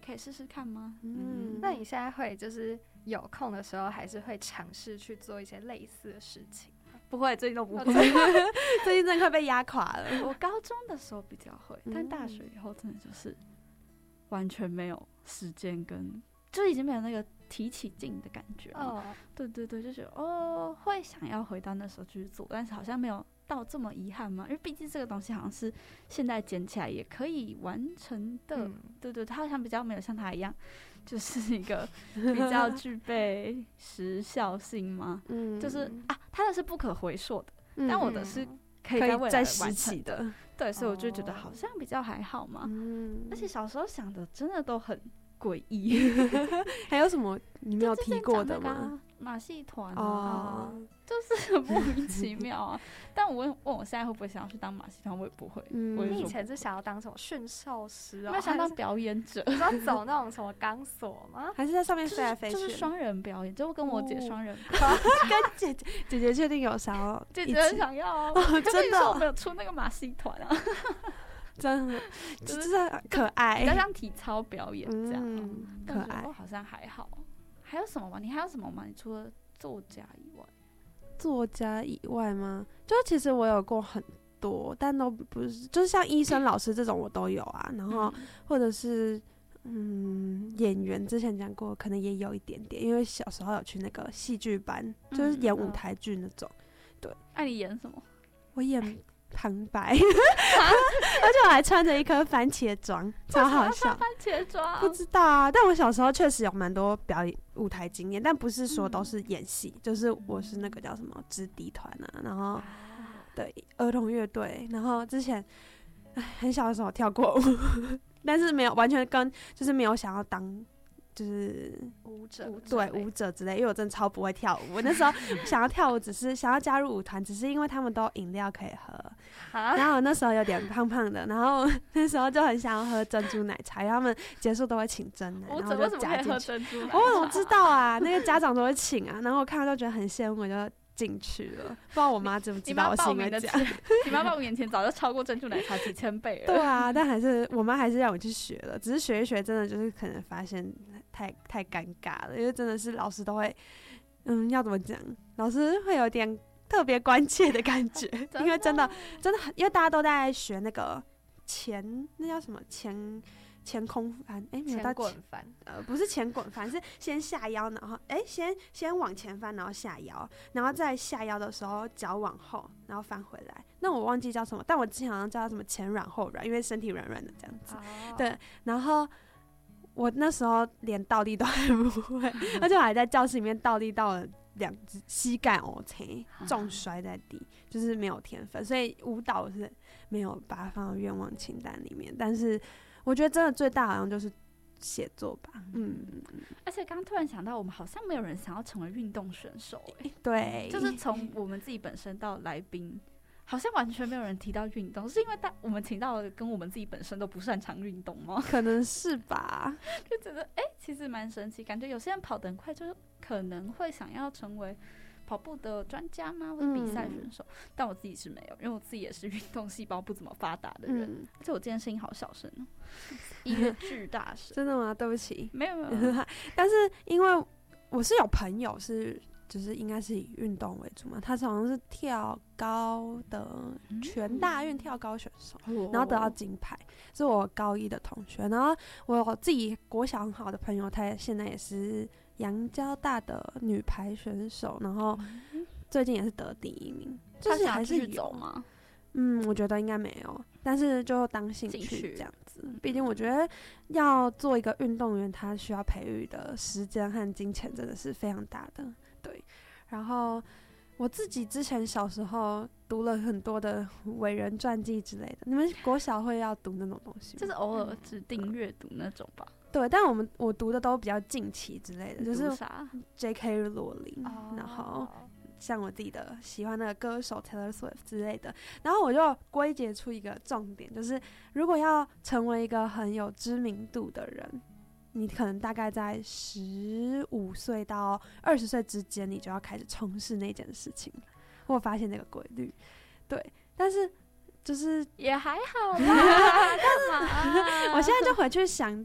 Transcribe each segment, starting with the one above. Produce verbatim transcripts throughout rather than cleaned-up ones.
可以试试看吗？ 嗯，那你现在会就是有空的时候，还是会尝试去做一些类似的事情？ 不会，最近都不会。 最近真的快被压垮了。 我高中的时候比较会，但大学以后真的就是完全没有时间跟，就已经没有那个提起劲的感觉了。哦，对对对，就觉得哦，会想要回到那时候继续做，但是好像没有到这么遗憾嘛，因为毕竟这个东西好像是现在捡起来也可以完成的。嗯、对对，它好像比较没有像它一样，就是一个比较具备时效性嘛。嗯，就是啊，它的是不可回溯的，嗯、但我的是可以在未来完成的。对，所以我就觉得好像比较还好嘛。嗯，而且小时候想的真的都很诡异。 还有什么你没有提过的吗？ 马戏团啊，哦、就是很莫名其妙啊。但我问问我现在会不会想要去当马戏团，我也不会。嗯，我你以前是想要当什么驯兽师哦？ 我想当表演者， 你要走那种什么钢索吗？ 还是在上面飞来飞去？ 就是双人表演，就跟我姐双人表演。跟姐姐姐姐确定有想要？ 姐姐很想要哦，哦真的。我们有出那个马戏团啊。 真的就是可爱， 比较像体操表演这样， 嗯、可爱。 好像还好。还有什么吗？你还有什么吗？你除了作家以外， 作家以外吗？就其实我有过很多，但都不是，就是像医生、老师这种我都有啊。然后或者是嗯演员，之前讲过，可能也有一点点，因为小时候有去那个戏剧班，就是演舞台剧那种。嗯、对， 那、啊、你演什么？ 我演旁白，而且我还穿着一颗番茄妆，超好笑。 番茄妆不知道啊，但我小时候确实有蛮多表演舞台经验，但不是说都是演戏，嗯、就是我是那个叫什么直笛团啊，然后、啊、对儿童乐队，然后之前很小的时候跳过舞，但是没有完全跟就是没有想要当。就是舞者， 对舞者之类，因为我真的超不会跳舞。我那时候想要跳舞，只是想要加入舞团，只是因为他们都有饮料可以喝。然后我那时候有点胖胖的，然后那时候就很想要喝珍珠奶茶，因为他们结束都会请珍奶，然后我就加进去。我怎么知道啊？那个家长都会请啊，然后我看到就觉得很羡慕，我就进去了。不知道我妈知不知道我是因为这样？ 你妈报名前早就超过珍珠奶茶几千倍了。 对啊，但还是我妈还是让我去学了，只是学一学，真的就是可能发现。太太尴尬了，因为真的是老师都会，嗯，要怎么讲？老师会有点特别关切的感觉，因为真的真的很，因为大家都在学那个前，那叫什么前前空翻？哎、欸，没有到前滚翻， 呃，不是前滚翻，是先下腰，然后哎、欸，先先往前翻，然后下腰，然后再下腰的时候脚往后，然后翻回来。那我忘记叫什么，但我之前好像叫它什么前软后软，因为身体软软的这样子。哦、对，然后。我那时候连倒立都还不会，而且我还在教室里面倒立到了两只膝盖 OK， 重摔在地，就是没有天分，所以舞蹈是没有把它放到愿望清单里面。但是我觉得真的最大好像就是写作吧，嗯。 而且刚刚突然想到，我们好像没有人想要成为运动选手、欸， 对， 就是从我们自己本身到来宾。好像完全没有人提到运动，是因为大我们请到的跟我们自己本身都不擅长运动吗？ 可能是吧， 就觉得哎、欸，其实蛮神奇，感觉有些人跑得很快，就可能会想要成为跑步的专家吗，或者比赛选手、嗯？但我自己是没有，因为我自己也是运动细胞不怎么发达的人，嗯、而且我今天声音好小声哦，音乐巨大声。 真的吗？对不起， 没有没有。 但是因为我是有朋友是。就是应该是以运动为主嘛，他好像是跳高的全大运跳高选手，嗯、然后得到金牌，是我高一的同学。然后我自己国小很好的朋友，他现在也是阳交大的女排选手，然后最近也是得第一名。就是还是有吗？ 嗯，我觉得应该没有，但是就当兴趣这样子。毕竟我觉得要做一个运动员，他需要培育的时间和金钱真的是非常大的。对，然后我自己之前小时候读了很多的伟人传记之类的，你们国小会要读那种东西吗？ 就是偶尔指定阅读那种吧。 对，但我们我读的都比较近期之类的，就是啥 J K 罗琳，哦、然后像我自己的喜欢的歌手 Taylor Swift 之类的，然后我就归结出一个重点，就是如果要成为一个很有知名度的人。你可能大概在十五岁到二十岁之间，你就要开始从事那件事情。我发现这个规律，对，但是就是也还好啦。干嘛？ 我现在就回去想，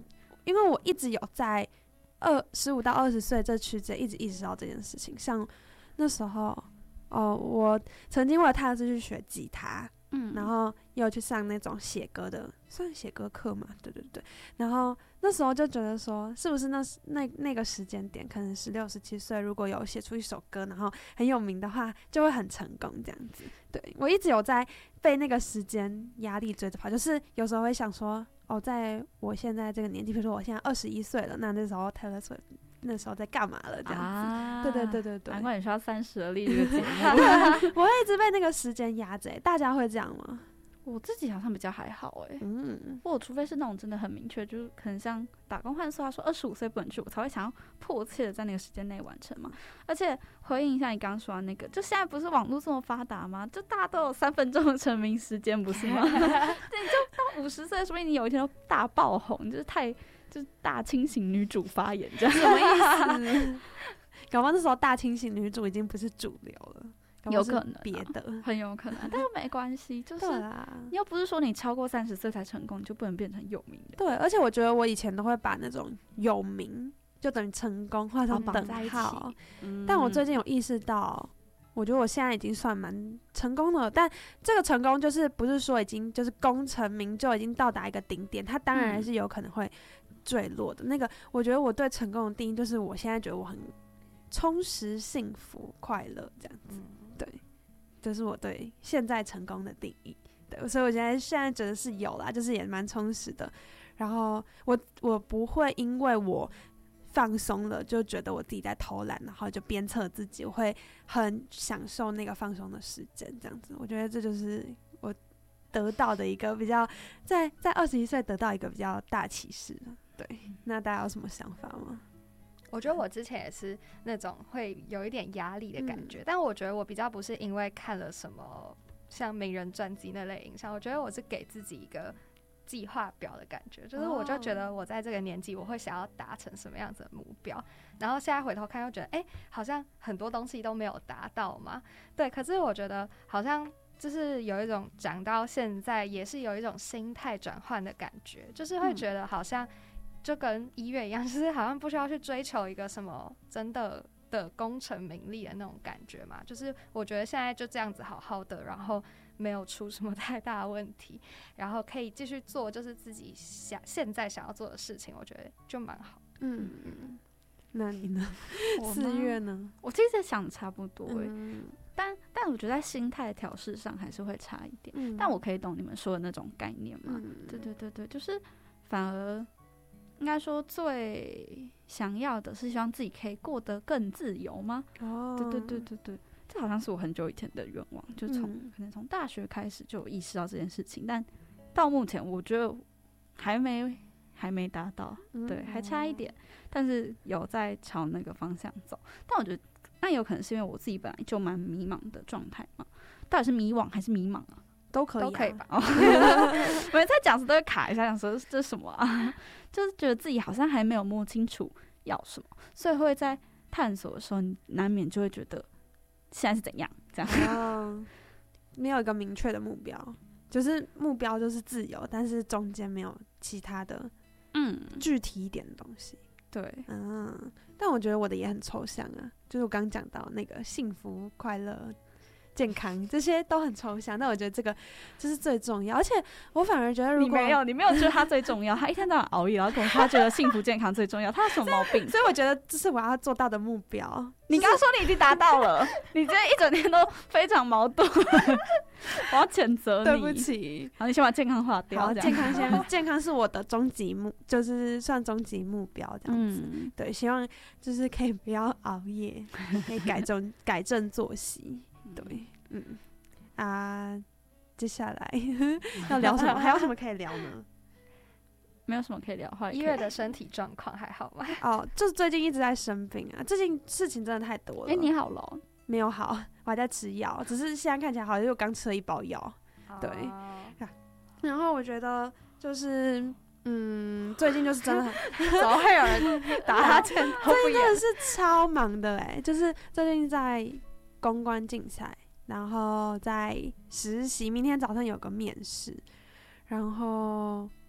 因为我一直有在二十五到二十岁这区间一直意识到这件事情。像那时候，哦，我曾经为了踏实去学吉他，嗯，然后又去上那种写歌的，算写歌课嘛，对对对。然后那时候就觉得说，是不是那那那个时间点，可能十六、十七岁，如果有写出一首歌，然后很有名的话，就会很成功这样子。对，我一直有在被那个时间压力追着跑，就是有时候会想说，哦，在我现在这个年纪，比如说我现在二十一岁了，那那时候 Taylor Swift 那时候在干嘛了？这样子，啊、对对对对对。 难怪你说要三十而立这个节目， 我会一直被那个时间压着。大家会这样吗？ 我自己好像比较还好哎、欸，嗯，我除非是那种真的很明确，就是可能像打工换宿，他说二十五岁不能去，我才会想要迫切的在那个时间内完成嘛。而且回应一下你刚刚说的那个，就现在不是网络这么发达吗？就大家都有三分钟的成名时间，不是吗？对，你就到五十岁，说不定你有一天都大爆红，就是太就是大清醒女主发言这样， 什么意思？搞不好那时候大清醒女主已经不是主流了。 有可能、啊， 别的很有可能，但又没关系，就是你又不是说你超过三十岁才成功，你就不能变成有名的。 对，而且我觉得我以前都会把那种有名就等于成功画上等号、哦嗯，但我最近有意识到，我觉得我现在已经算蛮成功的，但这个成功就是不是说已经就是功成名就，已经到达一个顶点，它当然还是有可能会坠落的。嗯、那个，我觉得我对成功的定义就是，我现在觉得我很充实、幸福、快乐这样子。嗯对，这、就是我对现在成功的定义。对，所以我现在现在觉得是有啦，就是也蛮充实的。然后我我不会因为我放松了就觉得我自己在偷懒，然后就鞭策自己，我会很享受那个放松的时间。这样子，我觉得这就是我得到的一个比较在在二十一岁得到一个比较大启示。对，那大家有什么想法吗？ 我觉得我之前也是那种会有一点压力的感觉、嗯，但我觉得我比较不是因为看了什么像名人传记那类影响，我觉得我是给自己一个计划表的感觉，就是我就觉得我在这个年纪我会想要达成什么样子的目标，然后现在回头看又觉得，哎、欸，好像很多东西都没有达到嘛，对，可是我觉得好像就是有一种长到现在也是有一种心态转换的感觉，就是会觉得好像。就跟医院一样，就是好像不需要去追求一个什么真的的功成名利的那种感觉嘛。就是我觉得现在就这样子好好的，然后没有出什么太大的问题，然后可以继续做就是自己想现在想要做的事情，我觉得就蛮好。嗯嗯，那你呢？四月呢？ 我其实想差不多哎、欸嗯，但但我觉得在心态调试上还是会差一点、嗯。但我可以懂你们说的那种概念嘛。嗯、对对对对，就是反而。应该说最想要的是希望自己可以过得更自由吗？哦，对对对对对，这好像是我很久以前的愿望，就从、嗯、可能从大学开始就有意識到这件事情，但到目前我觉得还没还没达到，对，还差一点，但是有在朝那个方向走。但我觉得那有可能是因为我自己本来就蛮迷茫的状态嘛，到底是迷惘还是迷茫啊？ 都可以、啊， 都可以吧。我们在讲时都会卡一下，想说这是什么啊？就是觉得自己好像还没有摸清楚要什么，所以会在探索的时候，你难免就会觉得现在是怎样这样。 哦，没有一个明确的目标，就是目标就是自由，但是中间没有其他的嗯具体一点的东西。 对， 嗯，但我觉得我的也很抽象啊，就是我刚刚讲到那个幸福、快乐。健康这些都很抽象，但我觉得这个就是最重要。而且我反而觉得，如果你没有，你没有觉得他最重要，他一天到晚熬夜，然后跟我说他觉得幸福健康最重要，他有什么毛病？ 所以我觉得这是我要做到的目标。 你刚刚说你已经达到了，你今天一整天都非常矛盾，我要谴责你。 对不起， 好，你先把健康划掉。 好，健康先，健康是我的终极目，就是算终极目标这样子、嗯。对，希望就是可以不要熬夜，可以改正改正作息。对，嗯啊，接下来要聊什么？还有什么可以聊呢？ 没有什么可以聊。 一月的身体状况还好吗？ 哦，就是最近一直在生病啊，最近事情真的太多了。 哎、欸，你好了、哦？ 没有好，我还在吃药，只是现在看起来好像又刚吃了一包药。对、哦，然后我觉得就是嗯，最近就是真的很， 怎么会有人打哈欠？ 最近真的是超忙的哎、欸，就是最近在。公关竞赛，然后在实习，明天早上有个面试，然后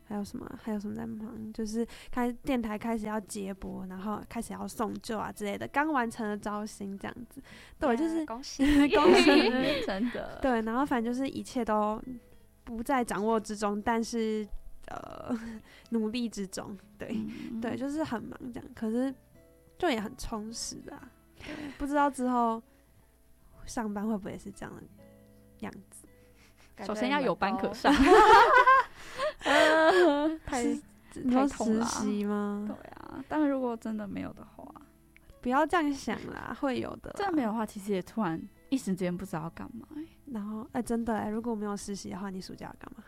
还有什么？还有什么在忙？就是开电台开始要接播，然后开始要送旧啊之类的，刚完成了招新这样子。对，就是恭喜恭喜， 真的。 对，然后反正就是一切都不在掌握之中，但是呃努力之中。对、嗯、对，就是很忙这样，可是就也很充实啦。对，不知道之后上班会不会是这样的样子？ 首先要有班可上。呃，太太痛了。实习吗？对啊，但是如果真的没有的话， 不要这样想啦，会有的。 真的没有的话，其实也突然一时间不知道要干嘛、欸。 然后，哎、欸，真的哎、欸，如果没有实习的话，你暑假要干嘛？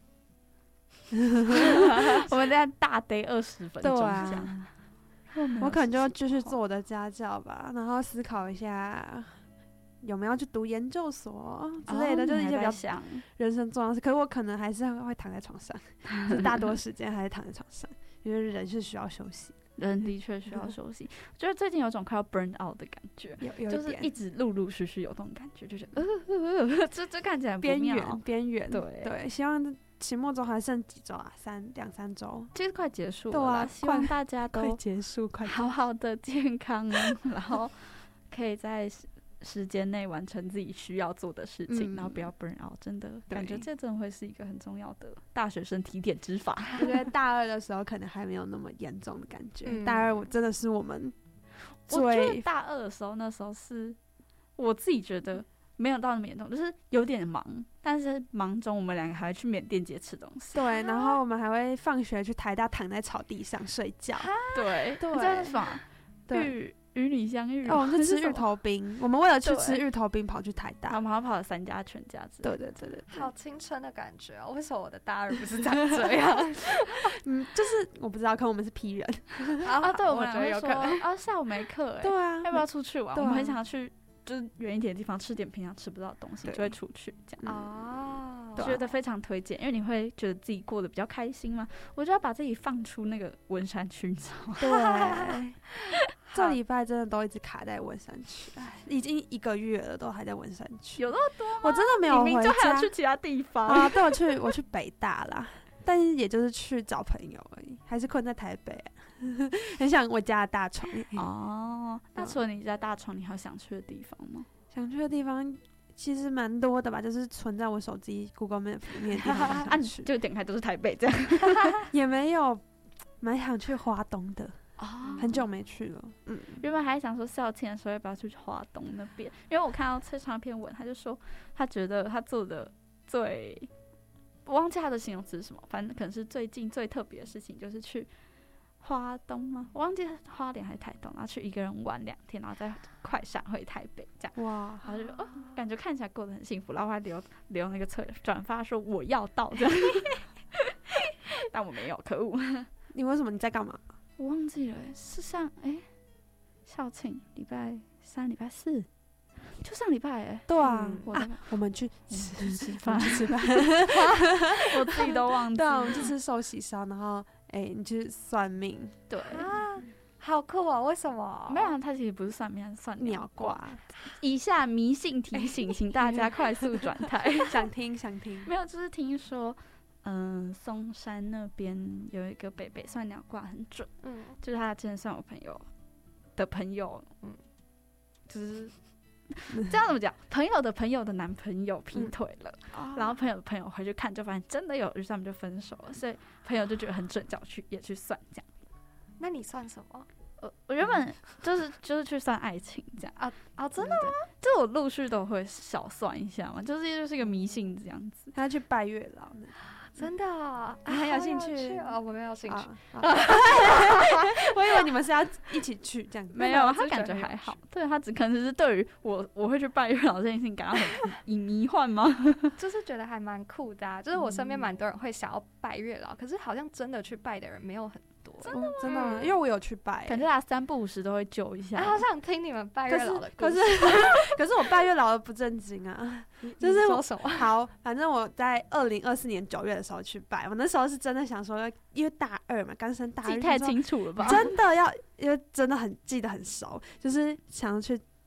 我们在大 day 二十分钟这样。啊、 我可能就继续做我的家教吧，然后思考一下。有没有去读研究所之类的，哦、就是一些比较人生重要的事。可是我可能还是会躺在床上，就大多时间还是躺在床上，因为人是需要休息， 人的确需要休息。我觉得最近有种快要 burn out 的感觉， 有有就是一直陆陆续续有这种感觉，就是呃呃呃，这这看起来边缘边缘。 对对，希望期末周还剩几周啊？三两三周， 其实快结束了。 对啊， 希望大家都快结束，快好好的健康，然后可以在时间内完成自己需要做的事情，嗯、然后不要 burn out， 真的感觉这真的会是一个很重要的大学生提点之法。 我觉得大二的时候可能还没有那么严重的感觉，嗯、大二我真的是我们最我觉得大二的时候，那时候是我自己觉得没有到那么严重，就是有点忙，但是忙中我们两个还会去缅甸街吃东西， 对，然后我们还会放学去台大躺在草地上睡觉， 对对，这是爽，对。与你相遇哦，我们是吃芋头冰。我们为了去吃芋头冰，跑去台大， 我们还跑了三家全家之类的。 对对对对， 好青春的感觉哦！为什么我的大二不是长这样？ 嗯，就是我不知道，可能我们是 P 人啊。对，我们觉得有可能啊，下午没课哎。 对啊， 要不要出去玩？我们很想要去，就是远一点的地方吃点平常吃不到的东西，就会出去这样。 哦， 觉得非常推荐，因为你会觉得自己过得比较开心嘛。我就要把自己放出那个文山区，你知道吗？ 对。这礼拜真的都一直卡在文山区，已经一个月了，都还在文山区。 有那么多吗？ 我真的没有回家， 明明就还有去其他地方啊。对，我去我去北大啦，但是也就是去找朋友而已，还是困在台北、啊。很想我家的大床哦。那除了你家大床，你还有想去的地方吗？ 想去的地方其实蛮多的吧，就是存在我手机 Google Map 里面的地方想去， 啊、就点开都是台北这样。 也没有，蛮想去花东的。 哦， 很久没去了。嗯， 原本还想说校庆的时候要不要去华东那边，因为我看到车上一篇文，他就说他觉得他做的最，我忘记他的形容词是什么，反正可能是最近最特别的事情就是去花东吗？我忘记花莲还是台东，然后去一个人玩两天，然后再快闪回台北这样。 哇， 然后就哦，感觉看起来过得很幸福，然后还留留那个侧转发说我要到这样，但我没有，可恶。 你为什么你在干嘛？ 我忘记了，是上哎、欸，校庆礼拜三、礼拜四，就上礼拜哎、欸。 对啊， 嗯、我啊，我们去吃吃饭， 吃饭， 我自己都忘记。 对啊，我们去吃寿喜烧，然后哎、欸，你去算命。 对啊，好酷啊！为什么？ 没有，他其实不是算命，他是算鸟卦。 以下迷信提醒，请大家快速转台。 想听想听。 没有，就是听说。嗯，松山那边有一个北北算鸟卦很准，嗯，就是他之前算我朋友的朋友，嗯，就是这样怎么讲？朋友的朋友的男朋友劈腿了，嗯、然后朋友的朋友回去看，就发现真的有，于是他们就分手了，所以朋友就觉得很准，叫我去也去算这样。 那你算什么？ 我我原本就是就是去算爱情这样啊啊，真的吗？ 就我陆续都会小算一下嘛，就是就是一个迷信这样子。 他要去拜月老呢。 真的、啊， 你很有兴趣啊、哦？我没有兴趣，啊啊、 我以为你们是要一起去这样。 没有，他感觉还好。对，他只可能是对于我我会去拜月老这件事情感到很以迷幻吗？ 就是觉得还蛮酷的、啊，就是我身边蛮多人会想要拜月老，可是好像真的去拜的人没有很多。 真的吗？真的吗？因为我有去拜、欸， 感觉他三不五时都会救一下。 啊、好想听你们拜月老的故事。 可是，可是，可是我拜月老的不正经啊。就是说什么？ 好，反正我在二零二四年九月的时候去拜，我那时候是真的想说，因为大二嘛，刚升大二， 记太清楚了吧？ 真的要，因为真的很记得很熟，就是想要去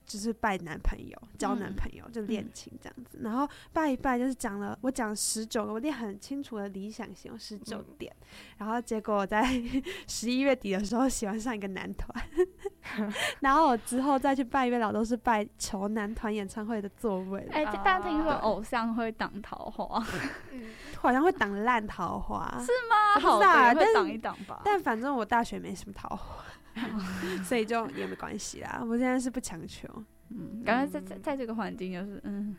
就是拜男朋友，交男朋友，嗯、就恋情这样子。然后拜一拜就是讲了，我讲十九个，我列很清楚的理想型有十九点。嗯、然后结果我在十一月底的时候喜欢上一个男团，然后我之后再去拜月老都是拜求男团演唱会的座位。 哎、欸，但听说偶像会挡桃花， 好像会挡烂桃花， 是吗？ 不知道啊， 会挡一挡吧。 但反正我大学没什么桃花。所以就也没关系啦，我现在是不强求。 嗯，感觉在在在这个环境就是嗯。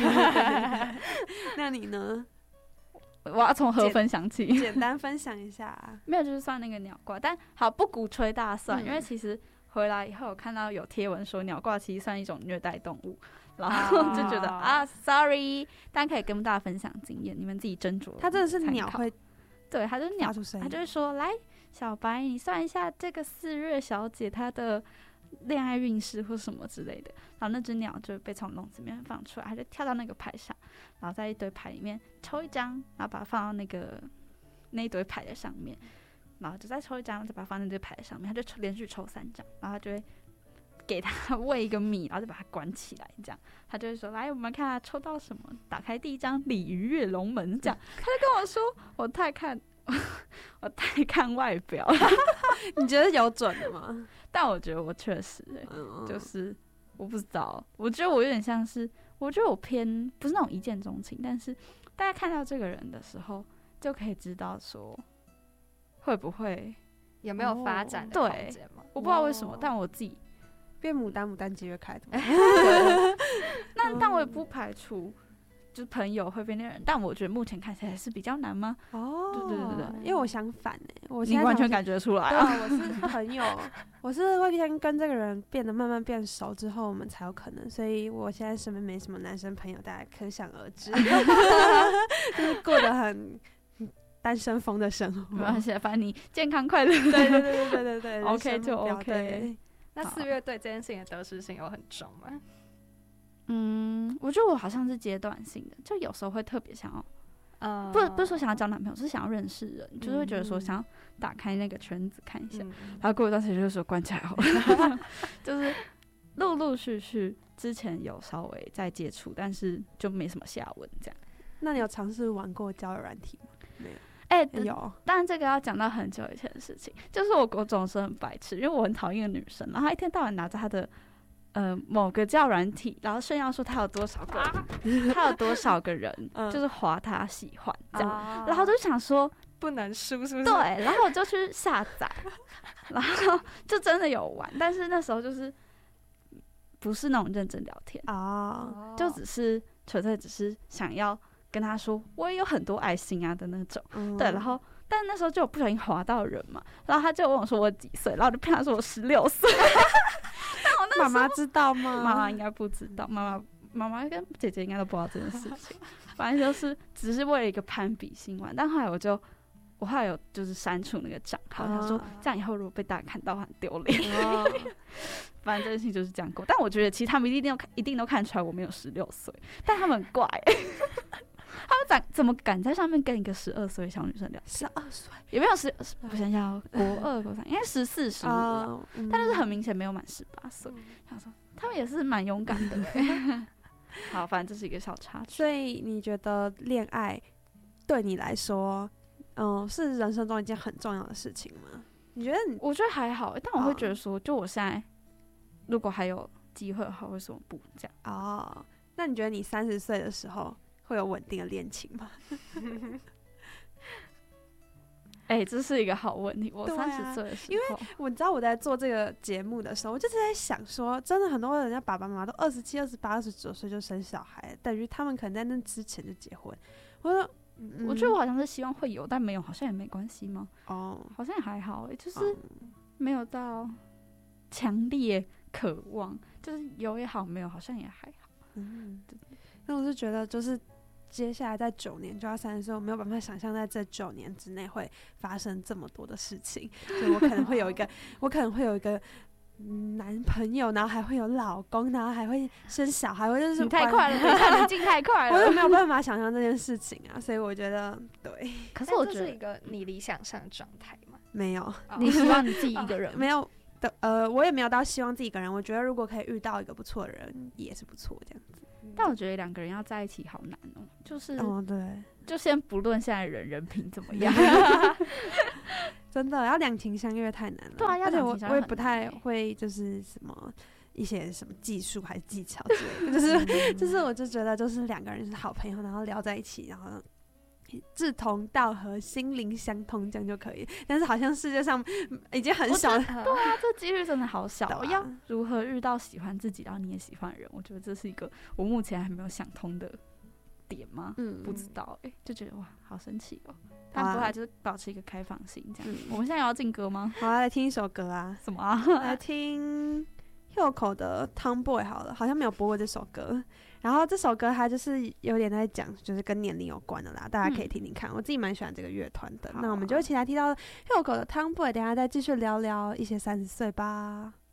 那你呢？ 我要从何分享起？ 简单分享一下、啊。 没有，就是算那个鸟卦，但好不鼓吹大算、嗯，因为其实回来以后有看到有贴文说鸟卦其实算一种虐待动物，然后就觉得、哦、啊 ，sorry， 但可以跟大家分享经验，你们自己斟酌。 它真的是鸟会， 对，它就是鸟，它就是说来。小白，你算一下这个四月小姐她的恋爱运势或什么之类的，然后那只鸟就被从笼子里面放出来，它就跳到那个牌上，然后在一堆牌里面抽一张，然后把它放到那个那一堆牌的上面，然后就再抽一张，再把它放在那堆牌的上面，它就连续抽三张，然后它就会给它喂一个米，然后就把它关起来，这样它就会说来，我们看它抽到什么，打开第一张鲤鱼跃龙门，这样它就跟我说我太看。我太看外表了， 你觉得有准的吗？ 但我觉得我确实、欸嗯，就是我不知道，我觉得我有点像是，我觉得我偏不是那种一见钟情，但是大家看到这个人的时候，就可以知道说会不会有没有发展的空间嘛？ 我不知道为什么，但我自己变牡丹，牡丹几月开的？ 那但我也不排除。就是朋友会变恋人，但我觉得目前看起来是比较难吗？ 哦， 对对对对， 因为我相反哎、欸，我你完全感觉出来啊，我是朋友，我是会先跟这个人变得慢慢变熟之后，我们才有可能，所以我现在身边没什么男生朋友，大家可想而知，就是过得很单身风的生活。 没关系，反正你健康快乐， 对对对对对对对 ，OK 就 OK。 那四月对这件事情的得失心有很重吗？ 嗯，我觉得我好像是阶段性的，就有时候会特别想要，呃，不不是说想要交男朋友，是想要认识人，嗯、就是会觉得说想要打开那个圈子看一下，嗯、然后过一段时间就说关起来好了，就是陆陆续续之前有稍微在接触，但是就没什么下文这样。 那你有尝试玩过交友软体吗？没有。 哎、欸， 有。 当然，这个要讲到很久以前的事情，就是我国中时很白痴，因为我很讨厌女生，然后她一天到晚拿着她的。呃，某个交友软体，然后炫耀说他有多少个，啊、他有多少个人，嗯、就是滑他喜欢这样，啊、然后就想说不能输，是不是？ 对，然后我就去下载，然后就真的有玩，但是那时候就是不是那种认真聊天啊， 就只是纯粹只是想要跟他说我也有很多爱心啊的那种，嗯、对，然后。但那时候就有不小心滑到人嘛，然后他就问我说我几岁，然后我就骗他说我十六岁。 妈妈知道吗？ 妈妈应该不知道，妈妈妈妈跟姐姐应该都不知道这件事情。反正就是只是为了一个攀比心玩，但后来我就我后来有就是删除那个账号，他、啊、说这样以后如果被大家看到很丢脸。啊、反正这件事情就是这样过，但我觉得其实他们一定都一定都看出来我没有十六岁，但他们很怪、欸。他们咋怎么敢在上面跟一个十二岁小女生聊？ 十二岁有没有十？我想想，国二、国三，应该十四、十五了，但是很明显没有满十八岁。他说他们也是蛮勇敢的。好，反正这是一个小插曲。 所以你觉得恋爱对你来说，嗯、呃，是人生中一件很重要的事情吗？你觉得你？ 我觉得还好，但我会觉得说，就我现在如果还有机会的话，为什么不这样？ 哦，那你觉得你三十岁的时候？会有稳定的恋情吗？ 哎、欸，这是一个好问题。我三十岁的时候， 因为我知道我在做这个节目的时候，我就是在想说，真的很多人家爸爸妈妈都二十七、二十八、二十九岁就生小孩，等于他们可能在那之前就结婚。我说， 嗯、我觉得我好像是希望会有，但没有，好像也没关系吗？哦，好像也还好、欸，就是没有到强烈渴望，就是有也好，没有好像也还好。 嗯，那我是觉得就是接下来在九年就要三十岁，我没有办法想象在这九年之内会发生这么多的事情，所以我可能会有一个，我可能会有一个男朋友，然后还会有老公，然后还会生小孩，我就是你太快了，你看你进太快了， 我就没有办法想象这件事情啊，所以我觉得对。 可是我觉得这是一个你理想上的状态吗？ 没有， 你希望你自己一个人？ 没有。 的呃，我也没有到希望自己一个人。我觉得如果可以遇到一个不错的人，也是不错这样子。 但我觉得两个人要在一起好难哦，就是哦对， 就先不论现在人人品怎么样， 真的要两情相悦太难了。 对啊， 而且我我也不太欸会就是什么一些什么技术还是技巧之类的，就是就是我就觉得就是两个人是好朋友，然后聊在一起，然后志同道合、心灵相通，这样就可以。但是好像世界上已经很少了， 对啊，这几率真的好小、 啊。 要如何遇到喜欢自己，然后你也喜欢的人？我觉得这是一个我目前还没有想通的点吗？嗯，不知道哎、欸，就觉得哇，好神奇哦。但不过就是保持一个开放性，这样。嗯、我们现在要进歌吗？ 好、啊，来听一首歌啊。 什么啊？ 来听 Hyukoh 的 Tomboy 好了，好像没有播过这首歌。然后这首歌它就是有点在讲，就是跟年龄有关的啦，大家可以听听看。嗯、我自己蛮喜欢这个乐团的，那我们就一起来听到 Hyukoh 的 Tomboy， 等一下再继续聊聊一些三十岁吧。